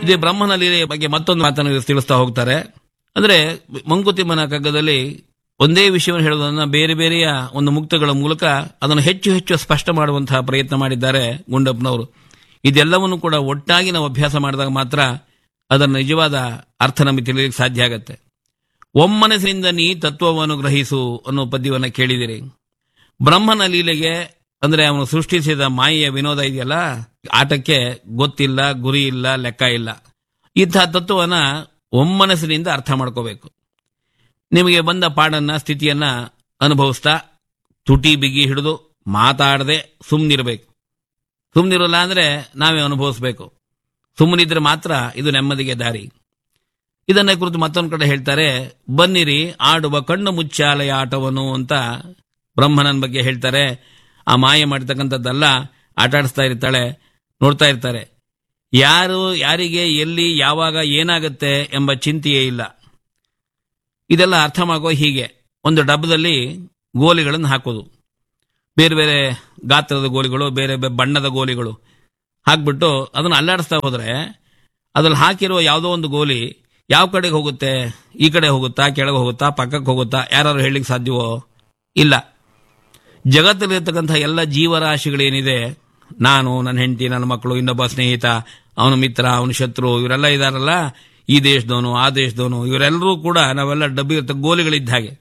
ಇದೇ ಬ್ರಹ್ಮನ ಲೀಲೆಯ ಬಗ್ಗೆ ಮತ್ತೊಂದು ಮಾತನ್ನು ತಿಳಿಸ್ತಾ ಹೋಗ್ತಾರೆ. ಅಂದ್ರೆ ಮಂಕುತಿಮ್ಮನ ಕಗ್ಗದಲ್ಲಿ ಒಂದೇ ವಿಷಯವನ್ನು ಹೇಳುವುದನ್ನು ಬೇರೆ ಬೇರೆಯ ಒಂದು ಮುಕ್ತಗಳ ಮೂಲಕ ಅದನ್ನು ಹೆಚ್ಚು ಹೆಚ್ಚು ಸ್ಪಷ್ಟ ಮಾಡುವಂತಹ ಪ್ರಯತ್ನ ಮಾಡಿದ್ದಾರೆ ಗುಂಡಪ್ಪನವರು. ಇದೆಲ್ಲವನ್ನು ಕೂಡ ಒಟ್ಟಾಗಿ ನಾವು ಅಭ್ಯಾಸ ಮಾಡಿದಾಗ ಮಾತ್ರ ಅದರ ನಿಜವಾದ ಅರ್ಥ ನಮಗೆ ತಿಳಿಯಲಿಕ್ಕೆ ಸಾಧ್ಯ ಆಗತ್ತೆ. ಒಮ್ಮನಸ್ಸಿನಿಂದ ನೀ ತತ್ವವನ್ನು ಗ್ರಹಿಸು ಅನ್ನೋ ಪದ್ಯವನ್ನು ಕೇಳಿದಿರಿ. ಬ್ರಹ್ಮನ ಲೀಲೆಗೆ ಅಂದ್ರೆ ಅವನು ಸೃಷ್ಟಿಸಿದ ಮಾಯೆಯ ವಿನೋದ ಇದೆಯಲ್ಲ, ಆಟಕ್ಕೆ ಗೊತ್ತಿಲ್ಲ, ಗುರಿ ಇಲ್ಲ, ಲೆಕ್ಕ ಇಲ್ಲ. ಇಂತಹ ತತ್ವವನ್ನ ಒಮ್ಮನಸ್ಸಿನಿಂದ ಅರ್ಥ ಮಾಡ್ಕೋಬೇಕು. ನಿಮಗೆ ಬಂದ ಪಾಡನ್ನ, ಸ್ಥಿತಿಯನ್ನ ಅನುಭವಿಸ್ತಾ ತುಟಿ ಬಿಗಿ ಹಿಡಿದು ಮಾತಾಡದೆ ಸುಮ್ಮನಿರಬೇಕು. ಸುಮ್ಮನಿರಲ್ಲ ಅಂದ್ರೆ ನಾವೇ ಅನುಭವಿಸ್ಬೇಕು. ಸುಮ್ಮನಿದ್ರೆ ಮಾತ್ರ ಇದು ನೆಮ್ಮದಿಗೆ ದಾರಿ. ಇದನ್ನ ಕುರಿತು ಮತ್ತೊಂದು ಕಡೆ ಹೇಳ್ತಾರೆ, ಬನ್ನಿರಿ ಆಡುವ ಕಣ್ಣು ಮುಚ್ಚಾಲೆಯ ಆಟವನ್ನು ಅಂತ ಬ್ರಹ್ಮನನ್ ಬಗ್ಗೆ ಹೇಳ್ತಾರೆ. ಆ ಮಾಯೆ ಮಾಡಿರ್ತಕ್ಕಂಥದ್ದೆಲ್ಲ ಆಟ ಆಡಿಸ್ತಾ ಇರ್ತಾಳೆ, ನೋಡ್ತಾ ಇರ್ತಾರೆ. ಯಾರು ಯಾರಿಗೆ ಎಲ್ಲಿ ಯಾವಾಗ ಏನಾಗುತ್ತೆ ಎಂಬ ಚಿಂತೆಯೇ ಇಲ್ಲ. ಇದೆಲ್ಲ ಅರ್ಥ ಮಾಡೋ ಹೀಗೆ ಒಂದು ಡಬ್ಬದಲ್ಲಿ ಗೋಲಿಗಳನ್ನು ಹಾಕೋದು, ಬೇರೆ ಬೇರೆ ಗಾತ್ರದ ಗೋಲಿಗಳು, ಬೇರೆ ಬೇರೆ ಬಣ್ಣದ ಗೋಲಿಗಳು ಹಾಕ್ಬಿಟ್ಟು ಅದನ್ನು ಅಲ್ಲಾಡಿಸ್ತಾ ಹೋದ್ರೆ ಅದ್ರಲ್ಲಿ ಹಾಕಿರುವ ಯಾವುದೋ ಒಂದು ಗೋಲಿ ಯಾವ ಕಡೆಗೆ ಹೋಗುತ್ತೆ, ಈ ಕಡೆ ಹೋಗುತ್ತಾ, ಕೆಳಗೆ ಹೋಗುತ್ತಾ, ಪಕ್ಕಕ್ಕೆ ಹೋಗುತ್ತಾ, ಯಾರು ಹೇಳಲಿಕ್ಕೆ ಸಾಧ್ಯವೋ? ಇಲ್ಲ. ಜಗತ್ತಲ್ಲಿರ್ತಕ್ಕಂಥ ಎಲ್ಲ ಜೀವರಾಶಿಗಳೇನಿದೆ, ನಾನು, ನನ್ನ ಹೆಂಡತಿ, ನನ್ನ ಮಕ್ಕಳು, ಇನ್ನೊಬ್ಬ ಸ್ನೇಹಿತ, ಅವನ ಮಿತ್ರ, ಅವನ ಶತ್ರು, ಇವರೆಲ್ಲ ಇದಾರಲ್ಲ, ಈ ದೇಶದವನು, ಆ ದೇಶದವನು, ಇವರೆಲ್ಲರೂ ಕೂಡ ನಾವೆಲ್ಲ ಡಬ್ಬಿ ಗೋಲಿಗಳಿದ್ದ ಹಾಗೆ.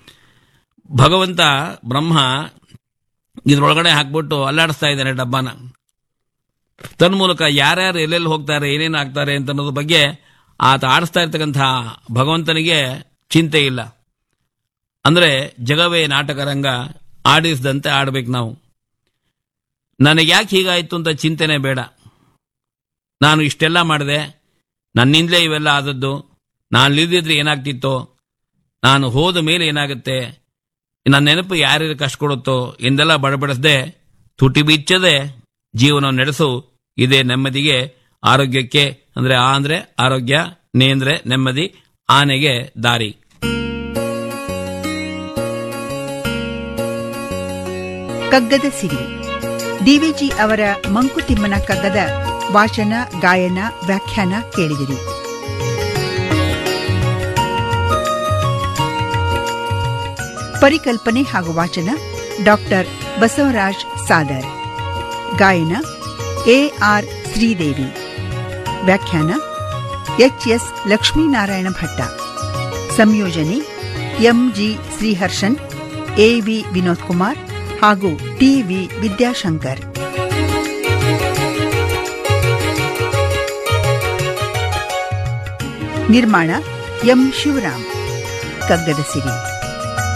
ಭಗವಂತ ಬ್ರಹ್ಮ ಇದ್ರೊಳಗಡೆ ಹಾಕ್ಬಿಟ್ಟು ಅಲ್ಲಾಡಿಸ್ತಾ ಇದ್ದಾನೆ ಡಬ್ಬನ. ತನ್ಮೂಲಕ ಯಾರ್ಯಾರು ಎಲ್ಲೆಲ್ಲಿ ಹೋಗ್ತಾರೆ, ಏನೇನು ಆಗ್ತಾರೆ ಅಂತ ಅನ್ನೋದ್ರ ಬಗ್ಗೆ ಆತ ಆಡಿಸ್ತಾ ಇರ್ತಕ್ಕಂಥ ಭಗವಂತನಿಗೆ ಚಿಂತೆ ಇಲ್ಲ. ಅಂದ್ರೆ ಜಗವೇ ನಾಟಕ ರಂಗ, ಆಡಿಸಿದಂತೆ ಆಡ್ಬೇಕು ನಾವು. ನನಗೆ ಯಾಕೆ ಹೀಗಾಯ್ತು ಅಂತ ಚಿಂತೆನೆ ಬೇಡ. ನಾನು ಇಷ್ಟೆಲ್ಲ ಮಾಡಿದೆ, ನನ್ನಿಂದಲೇ ಇವೆಲ್ಲ ಆದದ್ದು, ನಾನು ಇಲ್ದಿದ್ರೆ ಏನಾಗ್ತಿತ್ತೋ, ನಾನು ಹೋದ ಮೇಲೆ ಏನಾಗುತ್ತೆ, ನನ್ನ ನೆನಪು ಯಾರ್ಯಾರು ಕಷ್ಟ ಕೊಡುತ್ತೋ ಎಂದೆಲ್ಲ ಬಡಬಡಿಸದೆ ತುಟಿ ಬಿಚ್ಚದೆ ಜೀವನ ನಡೆಸು. ಇದೇ ನೆಮ್ಮದಿಗೆ, ಆರೋಗ್ಯಕ್ಕೆ. ಅಂದ್ರೆ ಆ ಅಂದ್ರೆ ಆರೋಗ್ಯ, ನೇ ಅಂದ್ರೆ ನೆಮ್ಮದಿ, ಆನೆಗೆ ದಾರಿ. ಕಗ್ಗದ ಸಿರಿ ಡಿವಿಜಿ ಅವರ ಮಂಕುತಿಮ್ಮನ ಕಗ್ಗದ ವಾಚನ, ಗಾಯನ, ವ್ಯಾಖ್ಯಾನ ಕೇಳಿದಿರಿ. ಪರಿಕಲ್ಪನೆ ಹಾಗೂ ವಾಚನ ಡಾಕ್ಟರ್ ಬಸವರಾಜ್ ಸಾದರ್. ಗಾಯನ ಎಆರ್ ಶ್ರೀದೇವಿ. ವ್ಯಾಖ್ಯಾನ ಎಚ್ಎಸ್ ಲಕ್ಷ್ಮೀನಾರಾಯಣ ಭಟ್ಟ. ಸಂಯೋಜನೆ ಎಂಜಿ ಶ್ರೀಹರ್ಷನ್, ಎವಿ ವಿನೋದ್ ಕುಮಾರ್ ಹಾಗೂ ಟಿವಿ ವಿದ್ಯಾಶಂಕರ್. ನಿರ್ಮಾಣ ಎಂ ಶಿವರಾಮ್. ಕಗ್ಗದ ಸಿರಿ.